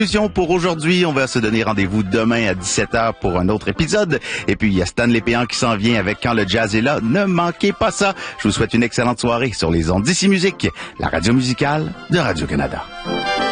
Pour aujourd'hui, on va se donner rendez-vous demain à 17h pour un autre épisode. Et puis, il y a Stanley Péan qui s'en vient avec Quand le jazz est là. Ne manquez pas ça. Je vous souhaite une excellente soirée sur les ondes d'Ici Musique, la radio musicale de Radio-Canada.